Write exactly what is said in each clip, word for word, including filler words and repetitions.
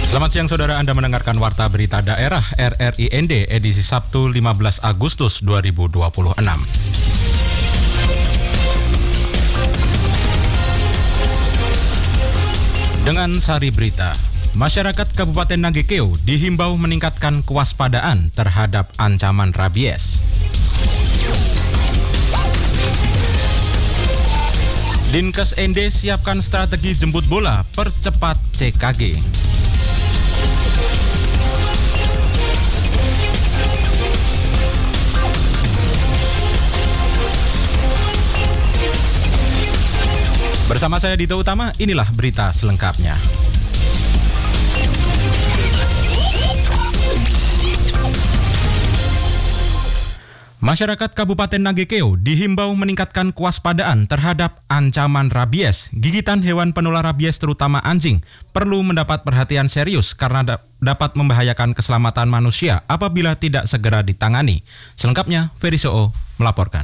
Selamat siang saudara, Anda mendengarkan Warta Berita Daerah R R I N D edisi Sabtu lima belas Agustus dua ribu dua puluh enam. Dengan sari berita, masyarakat Kabupaten Nagekeo dihimbau meningkatkan kewaspadaan terhadap ancaman rabies. Dinkes N D siapkan strategi jemput bola percepat C K G. Bersama saya Dito Utama, inilah berita selengkapnya. Masyarakat Kabupaten Nagekeo dihimbau meningkatkan kewaspadaan terhadap ancaman rabies. Gigitan hewan penular rabies terutama anjing perlu mendapat perhatian serius karena da- dapat membahayakan keselamatan manusia apabila tidak segera ditangani. Selengkapnya, Ferry Soo melaporkan.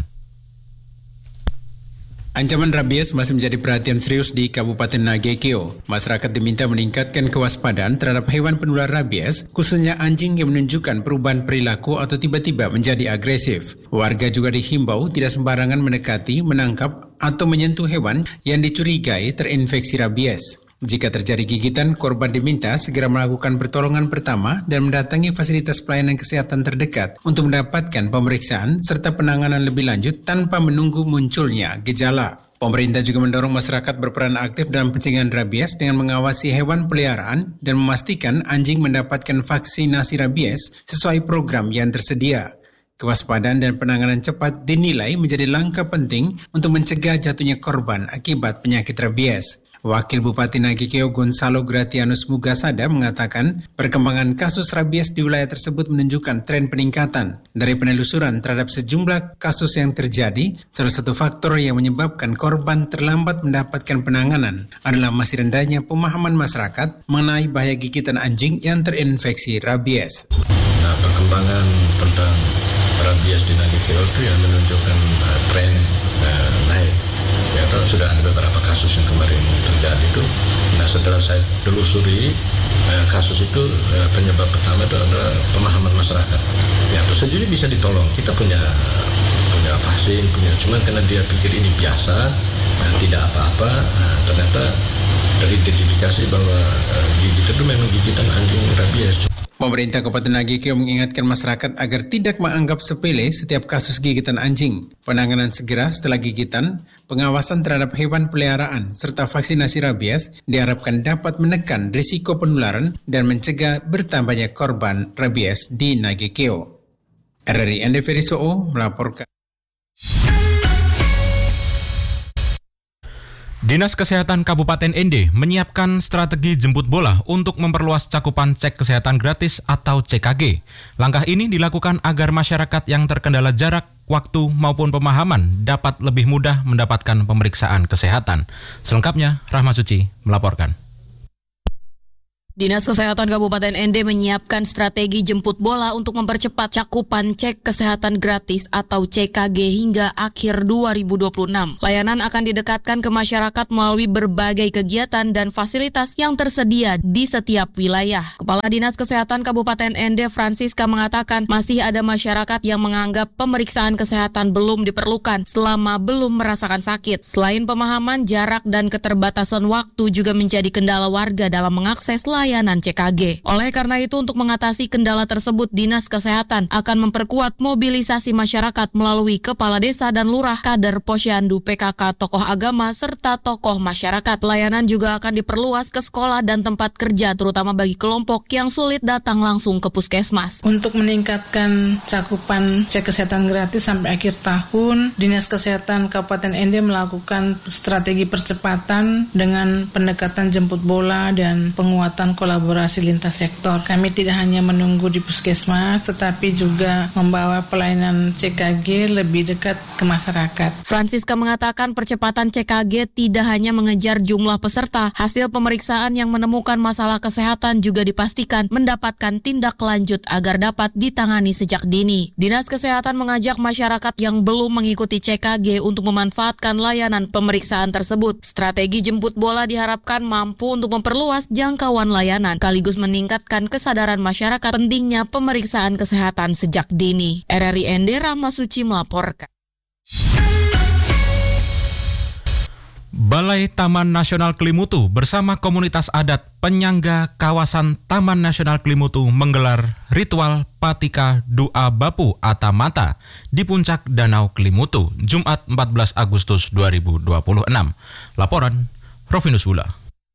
Ancaman rabies masih menjadi perhatian serius di Kabupaten Nagekeo. Masyarakat diminta meningkatkan kewaspadaan terhadap hewan penular rabies, khususnya anjing yang menunjukkan perubahan perilaku atau tiba-tiba menjadi agresif. Warga juga dihimbau tidak sembarangan mendekati, menangkap, atau menyentuh hewan yang dicurigai terinfeksi rabies. Jika terjadi gigitan, korban diminta segera melakukan pertolongan pertama dan mendatangi fasilitas pelayanan kesehatan terdekat untuk mendapatkan pemeriksaan serta penanganan lebih lanjut tanpa menunggu munculnya gejala. Pemerintah juga mendorong masyarakat berperan aktif dalam pencegahan rabies dengan mengawasi hewan peliharaan dan memastikan anjing mendapatkan vaksinasi rabies sesuai program yang tersedia. Kewaspadaan dan penanganan cepat dinilai menjadi langkah penting untuk mencegah jatuhnya korban akibat penyakit rabies. Wakil Bupati Nagekeo Gonzalo Gratianus Mugasada mengatakan perkembangan kasus rabies di wilayah tersebut menunjukkan tren peningkatan. Dari penelusuran terhadap sejumlah kasus yang terjadi, salah satu faktor yang menyebabkan korban terlambat mendapatkan penanganan adalah masih rendahnya pemahaman masyarakat mengenai bahaya gigitan anjing yang terinfeksi rabies. Nah, perkembangan tentang rabies di Nagekeo itu yang menunjukkan uh, tren uh, naik. Ya, sudah ada beberapa kasus yang kemarin terjadi itu. Nah, setelah saya telusuri eh, kasus itu, eh, penyebab pertama itu adalah pemahaman masyarakat. Ya, itu sendiri bisa ditolong. Kita punya punya vaksin, punya cuman karena dia pikir ini biasa, nah, tidak apa-apa. Nah, ternyata teridentifikasi bahwa eh, gigitan itu memang gigitan anjing rabies. Pemerintah Kabupaten Nagekeo mengingatkan masyarakat agar tidak menganggap sepele setiap kasus gigitan anjing. Penanganan segera setelah gigitan, pengawasan terhadap hewan peliharaan, serta vaksinasi rabies diharapkan dapat menekan risiko penularan dan mencegah bertambahnya korban rabies di Nagekeo. R R I N D Ferry Soo melaporkan. Dinas Kesehatan Kabupaten N D menyiapkan strategi jemput bola untuk memperluas cakupan cek kesehatan gratis atau C K G. Langkah ini dilakukan agar masyarakat yang terkendala jarak, waktu maupun pemahaman dapat lebih mudah mendapatkan pemeriksaan kesehatan. Selengkapnya, Rahma Suci melaporkan. Dinas Kesehatan Kabupaten N D menyiapkan strategi jemput bola untuk mempercepat cakupan cek kesehatan gratis atau C K G hingga akhir dua ribu dua puluh enam. Layanan akan didekatkan ke masyarakat melalui berbagai kegiatan dan fasilitas yang tersedia di setiap wilayah. Kepala Dinas Kesehatan Kabupaten N D Francisca mengatakan masih ada masyarakat yang menganggap pemeriksaan kesehatan belum diperlukan selama belum merasakan sakit. Selain pemahaman, jarak dan keterbatasan waktu juga menjadi kendala warga dalam mengakses layanan layanan C K G. Oleh karena itu, untuk mengatasi kendala tersebut, Dinas Kesehatan akan memperkuat mobilisasi masyarakat melalui Kepala Desa dan Lurah, kader Posyandu, P K K, tokoh agama, serta tokoh masyarakat. Layanan juga akan diperluas ke sekolah dan tempat kerja, terutama bagi kelompok yang sulit datang langsung ke puskesmas. Untuk meningkatkan cakupan cek kesehatan gratis sampai akhir tahun, Dinas Kesehatan Kabupaten N D melakukan strategi percepatan dengan pendekatan jemput bola dan penguatan kolaborasi lintas sektor. Kami tidak hanya menunggu di puskesmas, tetapi juga membawa pelayanan C K G lebih dekat ke masyarakat. Francisca mengatakan percepatan C K G tidak hanya mengejar jumlah peserta, hasil pemeriksaan yang menemukan masalah kesehatan juga dipastikan mendapatkan tindak lanjut agar dapat ditangani sejak dini. Dinas Kesehatan mengajak masyarakat yang belum mengikuti C K G untuk memanfaatkan layanan pemeriksaan tersebut. Strategi jemput bola diharapkan mampu untuk memperluas jangkauan layanan layanan, sekaligus meningkatkan kesadaran masyarakat pentingnya pemeriksaan kesehatan sejak dini. R R I N D Rahma Suci melaporkan. Balai Taman Nasional Kelimutu bersama komunitas adat penyangga kawasan Taman Nasional Kelimutu menggelar ritual Patika Doa Bapu Atamata di puncak Danau Kelimutu, Jumat empat belas Agustus dua ribu dua puluh enam. Laporan Rovinus Bula.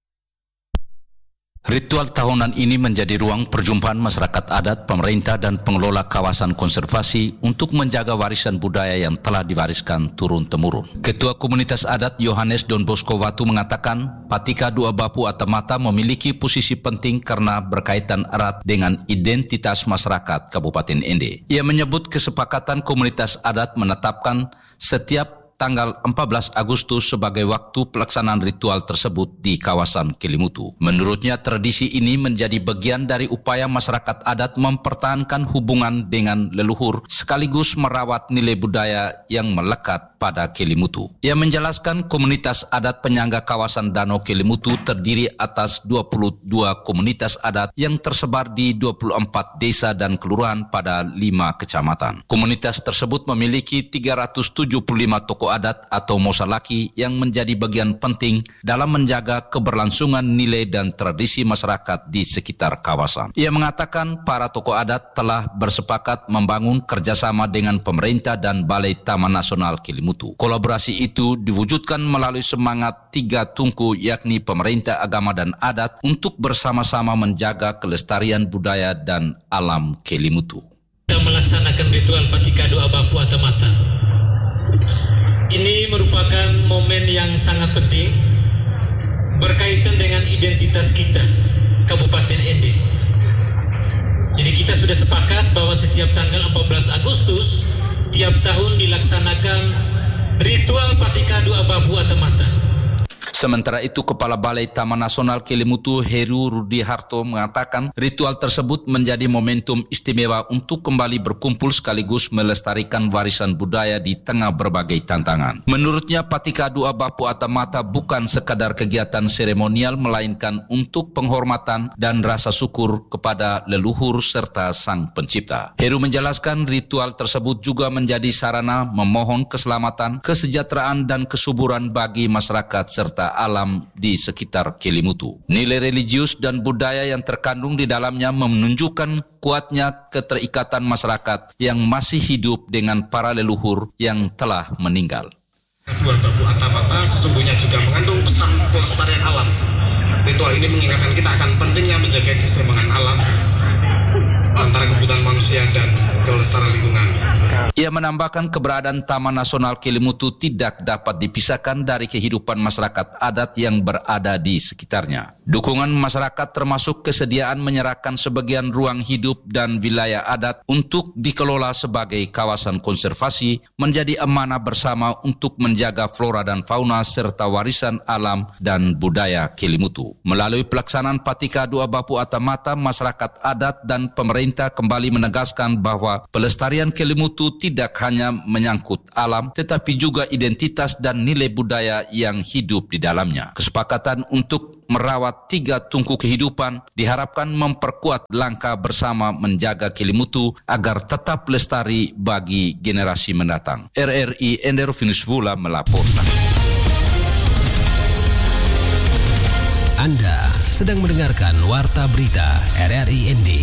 Ritual tahunan ini menjadi ruang perjumpaan masyarakat adat, pemerintah dan pengelola kawasan konservasi untuk menjaga warisan budaya yang telah diwariskan turun-temurun. Ketua Komunitas Adat Yohanes Don Bosco Watu mengatakan, Patika Doa Bapu Atamata memiliki posisi penting karena berkaitan erat dengan identitas masyarakat Kabupaten Ende. Ia menyebut kesepakatan komunitas adat menetapkan setiap tanggal empat belas Agustus sebagai waktu pelaksanaan ritual tersebut di kawasan Kelimutu. Menurutnya tradisi ini menjadi bagian dari upaya masyarakat adat mempertahankan hubungan dengan leluhur sekaligus merawat nilai budaya yang melekat pada Kelimutu. Ia menjelaskan komunitas adat penyangga kawasan Danau Kelimutu terdiri atas dua puluh dua komunitas adat yang tersebar di dua puluh empat desa dan kelurahan pada lima kecamatan. Komunitas tersebut memiliki tiga ratus tujuh puluh lima tokoh adat atau mosalaki yang menjadi bagian penting dalam menjaga keberlangsungan nilai dan tradisi masyarakat di sekitar kawasan. Ia mengatakan para tokoh adat telah bersepakat membangun kerjasama dengan pemerintah dan Balai Taman Nasional Kelimutu. Kolaborasi itu diwujudkan melalui semangat tiga tungku yakni pemerintah, agama dan adat untuk bersama-sama menjaga kelestarian budaya dan alam Kelimutu. Kita melaksanakan ritual Patika Doa Bapu Atamata. Ini merupakan momen yang sangat penting berkaitan dengan identitas kita, Kabupaten Ende. Jadi kita sudah sepakat bahwa setiap tanggal empat belas Agustus tiap tahun dilaksanakan ritual Patika Doa Bapu Atamata. Sementara itu, Kepala Balai Taman Nasional Kelimutu Heru Rudi Harto mengatakan ritual tersebut menjadi momentum istimewa untuk kembali berkumpul sekaligus melestarikan warisan budaya di tengah berbagai tantangan. Menurutnya, Patika Doa Bapu Atamata bukan sekadar kegiatan seremonial melainkan untuk penghormatan dan rasa syukur kepada leluhur serta Sang Pencipta. Heru menjelaskan ritual tersebut juga menjadi sarana memohon keselamatan, kesejahteraan dan kesuburan bagi masyarakat serta alam di sekitar Kelimutu. Nilai religius dan budaya yang terkandung di dalamnya menunjukkan kuatnya keterikatan masyarakat yang masih hidup dengan para leluhur yang telah meninggal. Ritual Bapu Atamata sesungguhnya juga mengandung pesan pelestarian alam. Ritual ini mengingatkan kita akan pentingnya menjaga keseimbangan alam antara kebutuhan manusia dan kelestarian lingkungan. Ia menambahkan keberadaan Taman Nasional Kelimutu tidak dapat dipisahkan dari kehidupan masyarakat adat yang berada di sekitarnya. Dukungan masyarakat termasuk kesediaan menyerahkan sebagian ruang hidup dan wilayah adat untuk dikelola sebagai kawasan konservasi menjadi amanah bersama untuk menjaga flora dan fauna serta warisan alam dan budaya Kelimutu. Melalui pelaksanaan Patika Doa Bapu Atamata, masyarakat adat dan pemerintah kembali menegaskan bahwa pelestarian Kelimutu tidak hanya menyangkut alam, tetapi juga identitas dan nilai budaya yang hidup di dalamnya. Kesepakatan untuk merawat tiga tungku kehidupan diharapkan memperkuat langkah bersama menjaga Kelimutu agar tetap lestari bagi generasi mendatang. R R I Ende Rovinus Vula melaporkan. Anda sedang mendengarkan Warta Berita R R I N D.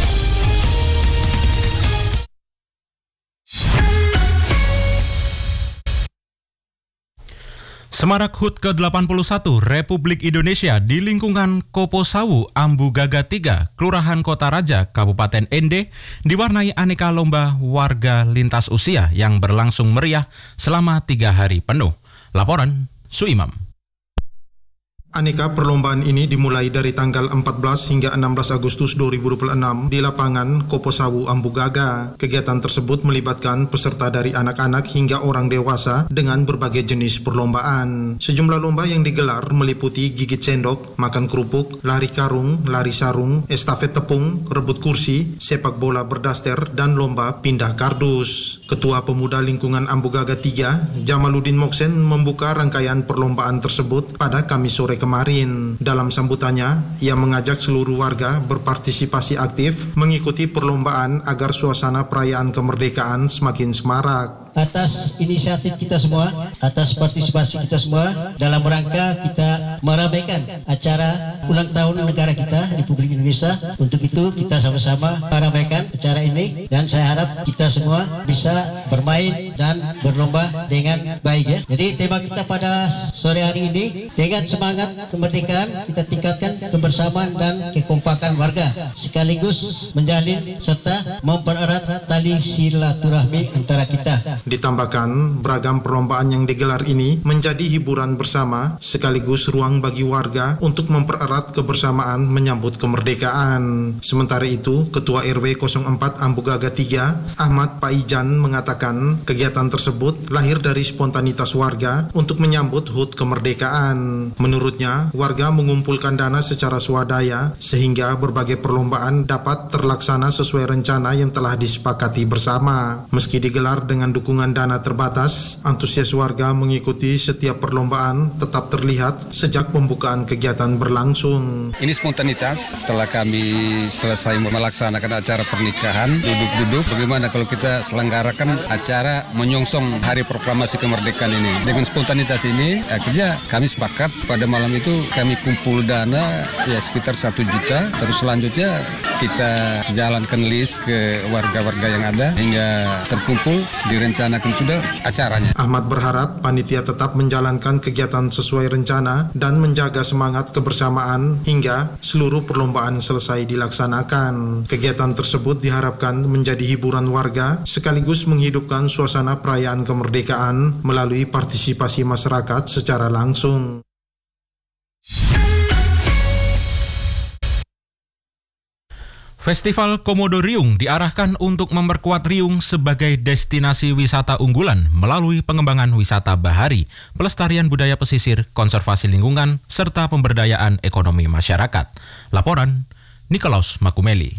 Semarak H U T ke delapan puluh satu Republik Indonesia di lingkungan Koposawu, Ambugaga tiga, Kelurahan Kota Raja, Kabupaten Ende, diwarnai aneka lomba warga lintas usia yang berlangsung meriah selama tiga hari penuh. Laporan Suimam. Aneka perlombaan ini dimulai dari tanggal empat belas hingga enam belas Agustus dua ribu dua puluh enam di lapangan Koposawu Ambugaga. Kegiatan tersebut melibatkan peserta dari anak-anak hingga orang dewasa dengan berbagai jenis perlombaan. Sejumlah lomba yang digelar meliputi gigit sendok, makan kerupuk, lari karung, lari sarung, estafet tepung, rebut kursi, sepak bola berdaster, dan lomba pindah kardus. Ketua Pemuda Lingkungan Ambugaga tiga, Jamaluddin Moksen, membuka rangkaian perlombaan tersebut pada Kamis sore sore kemarin. Dalam sambutannya, ia mengajak seluruh warga berpartisipasi aktif mengikuti perlombaan agar suasana perayaan kemerdekaan semakin semarak. Atas inisiatif kita semua, atas partisipasi kita semua dalam rangka kita meramaikan acara ulang tahun negara kita Republik Indonesia. Untuk itu kita sama-sama meramaikan acara ini dan saya harap kita semua bisa bermain dan berlomba dengan baik ya. Jadi tema kita pada sore hari ini, dengan semangat kemerdekaan kita tingkatkan kebersamaan dan kekompakan warga sekaligus menjalin serta mempererat tali silaturahmi antara kita. Ditambahkan, beragam perlombaan yang digelar ini menjadi hiburan bersama sekaligus ruang bagi warga untuk mempererat kebersamaan menyambut kemerdekaan. Sementara itu, Ketua R W nol empat Ambugaga tiga, Ahmad Paijan mengatakan kegiatan tersebut lahir dari spontanitas warga untuk menyambut H U T kemerdekaan. Menurutnya, warga mengumpulkan dana secara swadaya sehingga berbagai perlombaan dapat terlaksana sesuai rencana yang telah disepakati bersama. Meski digelar dengan dukungan dana terbatas, antusias warga mengikuti setiap perlombaan tetap terlihat sejak pembukaan kegiatan berlangsung. Ini spontanitas. Setelah kami selesai melaksanakan acara pernikahan, duduk-duduk, bagaimana kalau kita selenggarakan acara menyongsong Hari Proklamasi Kemerdekaan ini. Dengan spontanitas ini, akhirnya kami sepakat pada malam itu kami kumpul dana ya sekitar satu juta. Terus selanjutnya kita jalankan list ke warga-warga yang ada hingga terkumpul direncanakan sudah acaranya. Ahmad berharap panitia tetap menjalankan kegiatan sesuai rencana dan menjaga semangat kebersamaan hingga seluruh perlombaan selesai dilaksanakan. Kegiatan tersebut diharapkan menjadi hiburan warga sekaligus menghidupkan suasana perayaan kemerdekaan melalui partisipasi masyarakat secara langsung. Festival Komodo Riung diarahkan untuk memperkuat Riung sebagai destinasi wisata unggulan melalui pengembangan wisata bahari, pelestarian budaya pesisir, konservasi lingkungan, serta pemberdayaan ekonomi masyarakat. Laporan Nikolaus Makumeli.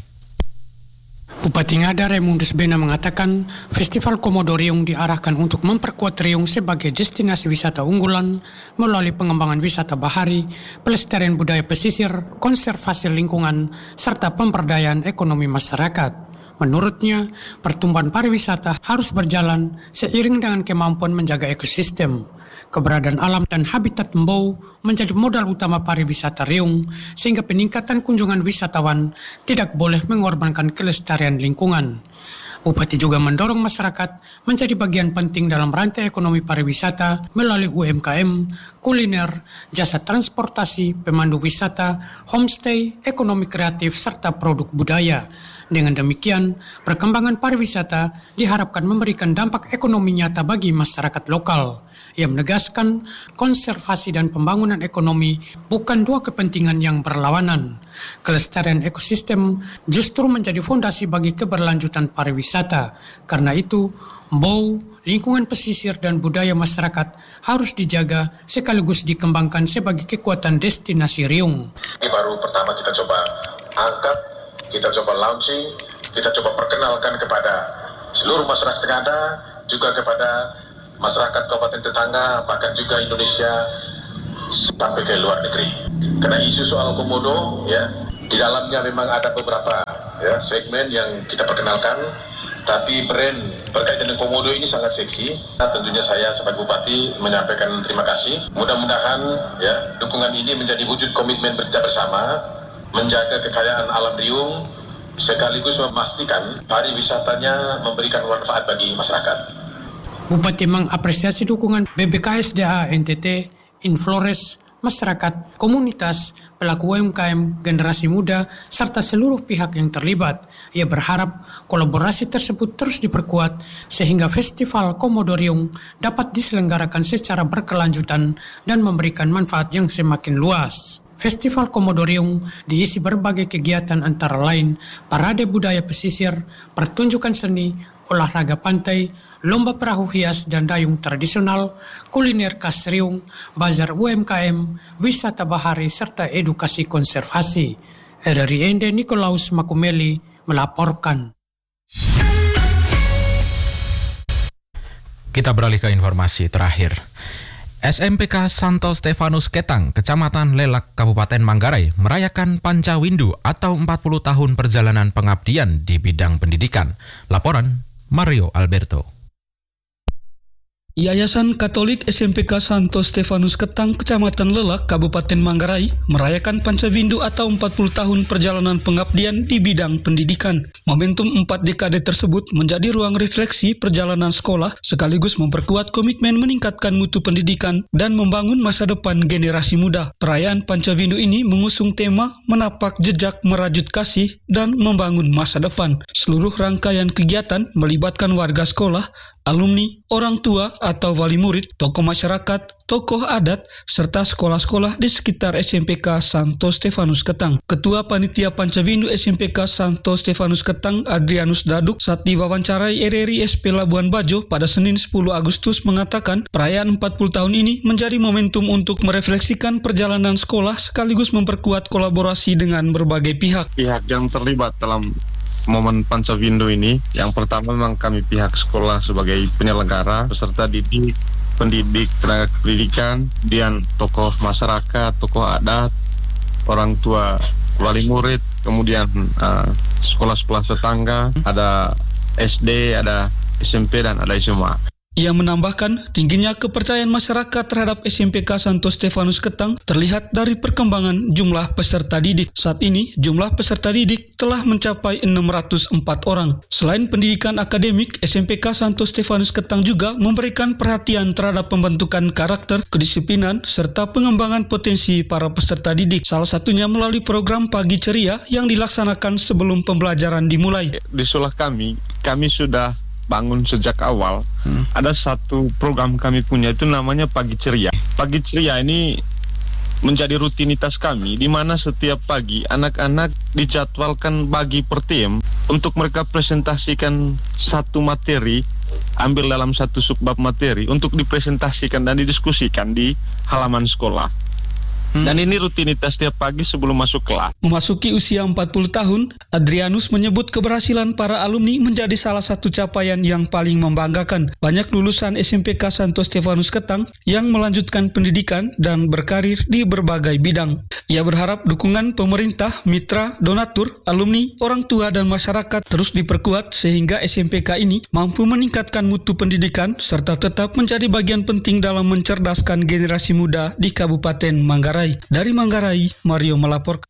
Bupati Ngada Raimundus Bena mengatakan Festival Komodo Riung diarahkan untuk memperkuat Riung sebagai destinasi wisata unggulan melalui pengembangan wisata bahari, pelestarian budaya pesisir, konservasi lingkungan, serta pemberdayaan ekonomi masyarakat. Menurutnya, pertumbuhan pariwisata harus berjalan seiring dengan kemampuan menjaga ekosistem. Keberadaan alam dan habitat embau menjadi modal utama pariwisata Riung, sehingga peningkatan kunjungan wisatawan tidak boleh mengorbankan kelestarian lingkungan. Bupati juga mendorong masyarakat menjadi bagian penting dalam rantai ekonomi pariwisata melalui U M K M, kuliner, jasa transportasi, pemandu wisata, homestay, ekonomi kreatif, serta produk budaya. Dengan demikian, perkembangan pariwisata diharapkan memberikan dampak ekonomi nyata bagi masyarakat lokal. Ia menegaskan konservasi dan pembangunan ekonomi bukan dua kepentingan yang berlawanan. Kelestarian ekosistem justru menjadi fondasi bagi keberlanjutan pariwisata. Karena itu, embau, lingkungan pesisir dan budaya masyarakat harus dijaga sekaligus dikembangkan sebagai kekuatan destinasi Riung. Ini baru pertama kita coba angkat, kita coba launching, kita coba perkenalkan kepada seluruh masyarakat Ngada, juga kepada masyarakat kabupaten tetangga, bahkan juga Indonesia sampai ke luar negeri. Karena isu soal komodo, ya, di dalamnya memang ada beberapa ya, segmen yang kita perkenalkan, tapi brand berkaitan dengan komodo ini sangat seksi. Nah, tentunya saya sebagai bupati menyampaikan terima kasih. Mudah-mudahan ya dukungan ini menjadi wujud komitmen kita bersama menjaga kekayaan alam Riung sekaligus memastikan pariwisatanya memberikan manfaat bagi masyarakat. Bupati mengapresiasi dukungan B B K S D A N T T, Inflores, masyarakat, komunitas, pelaku U M K M, generasi muda, serta seluruh pihak yang terlibat. Ia berharap kolaborasi tersebut terus diperkuat sehingga Festival Komodo Riung dapat diselenggarakan secara berkelanjutan dan memberikan manfaat yang semakin luas. Festival Komodo Riung diisi berbagai kegiatan antara lain parade budaya pesisir, pertunjukan seni, olahraga pantai, lomba perahu hias dan dayung tradisional, kuliner khas Riung, bazar U M K M, wisata bahari, serta edukasi konservasi. R R I N D Nikolaus Makumeli melaporkan. Kita beralih ke informasi terakhir. S M P K Santo Stefanus Ketang, Kecamatan Lelak, Kabupaten Manggarai, merayakan Pancawindu atau empat puluh tahun perjalanan pengabdian di bidang pendidikan. Laporan Mario Alberto. Yayasan Katolik S M P K Santo Stefanus Ketang, Kecamatan Lelak, Kabupaten Manggarai, merayakan Pancawindu atau empat puluh tahun perjalanan pengabdian di bidang pendidikan. Momentum empat dekade tersebut menjadi ruang refleksi perjalanan sekolah sekaligus memperkuat komitmen meningkatkan mutu pendidikan dan membangun masa depan generasi muda. Perayaan Pancawindu ini mengusung tema menapak jejak merajut kasih dan membangun masa depan. Seluruh rangkaian kegiatan melibatkan warga sekolah, alumni, orang tua atau wali murid, tokoh masyarakat, tokoh adat, serta sekolah-sekolah di sekitar S M P K Santo Stefanus Ketang. Ketua Panitia Pancawindu S M P K Santo Stefanus Ketang, Adrianus Daduk, saat diwawancarai R R I S P Labuan Bajo pada Senin sepuluh Agustus mengatakan perayaan empat puluh tahun ini menjadi momentum untuk merefleksikan perjalanan sekolah sekaligus memperkuat kolaborasi dengan berbagai pihak. Pihak yang terlibat dalam momen Pancawindu ini, yang pertama memang kami pihak sekolah sebagai penyelenggara, peserta didik, pendidik, tenaga pendidikan, kemudian tokoh masyarakat, tokoh adat, orang tua, wali murid, kemudian uh, sekolah-sekolah tetangga, ada S D, ada S M P, dan ada S M A. Ia menambahkan, tingginya kepercayaan masyarakat terhadap S M P K Santo Stefanus Ketang terlihat dari perkembangan jumlah peserta didik. Saat ini, jumlah peserta didik telah mencapai enam ratus empat orang. Selain pendidikan akademik, S M P K Santo Stefanus Ketang juga memberikan perhatian terhadap pembentukan karakter, kedisiplinan, serta pengembangan potensi para peserta didik. Salah satunya melalui program Pagi Ceria yang dilaksanakan sebelum pembelajaran dimulai. Di sekolah kami, kami sudah bangun sejak awal. Hmm. Ada satu program kami punya itu namanya Pagi Ceria. Pagi Ceria ini menjadi rutinitas kami di mana setiap pagi anak-anak dijadwalkan bagi per tim untuk mereka presentasikan satu materi, ambil dalam satu subbab materi untuk dipresentasikan dan didiskusikan di halaman sekolah. Hmm. Dan ini rutinitas setiap pagi sebelum masuk kelas. Memasuki usia empat puluh tahun, Adrianus menyebut keberhasilan para alumni menjadi salah satu capaian yang paling membanggakan. Banyak lulusan S M P K Santo Stefanus Ketang yang melanjutkan pendidikan dan berkarir di berbagai bidang. Ia berharap dukungan pemerintah, mitra, donatur, alumni, orang tua, dan masyarakat terus diperkuat sehingga S M P K ini mampu meningkatkan mutu pendidikan serta tetap menjadi bagian penting dalam mencerdaskan generasi muda di Kabupaten Manggarai. Dari Manggarai, Mario melaporkan.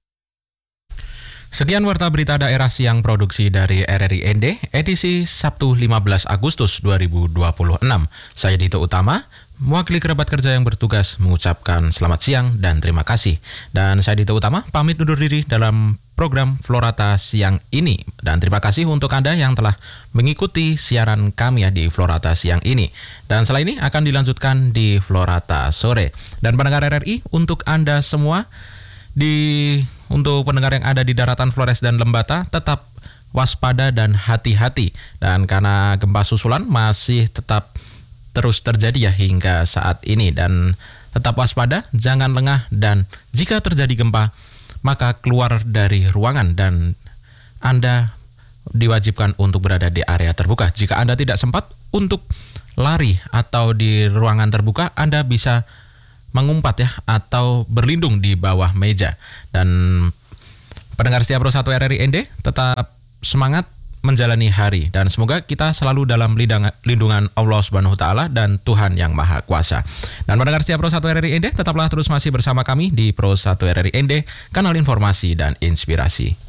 Sekian warta berita daerah siang produksi dari R R I N D, edisi Sabtu lima belas Agustus dua ribu dua puluh enam. Saya Dito Utama, mewakili kerabat kerja yang bertugas mengucapkan selamat siang dan terima kasih. Dan saya Dito Utama pamit undur diri dalam program Florata siang ini. Dan terima kasih untuk Anda yang telah mengikuti siaran kami ya di Florata siang ini. Dan setelah ini akan dilanjutkan di Florata sore. Dan pendengar R R I, untuk Anda semua, di untuk pendengar yang ada di daratan Flores dan Lembata, tetap waspada dan hati-hati. Dan karena gempa susulan masih tetap terus terjadi ya hingga saat ini. Dan tetap waspada, jangan lengah, dan jika terjadi gempa, maka keluar dari ruangan dan Anda diwajibkan untuk berada di area terbuka. Jika Anda tidak sempat untuk lari atau di ruangan terbuka, Anda bisa mengumpat ya atau berlindung di bawah meja. Dan pendengar setia Pro satu R R I N D, tetap semangat menjalani hari dan semoga kita selalu dalam lindungan Allah Subhanahu wa taala dan Tuhan yang Maha Kuasa. Dan pendengar setia Pro satu R R I N D, tetaplah terus masih bersama kami di Pro satu R R I N D, kanal informasi dan inspirasi.